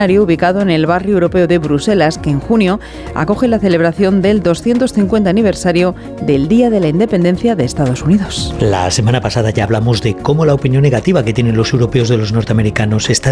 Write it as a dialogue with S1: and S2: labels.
S1: ubicado en el barrio europeo de Bruselas, que en junio acoge la celebración del 250 aniversario del Día de la Independencia de Estados Unidos.
S2: La semana pasada ya hablamos de cómo la opinión negativa que tienen los europeos de los norteamericanos está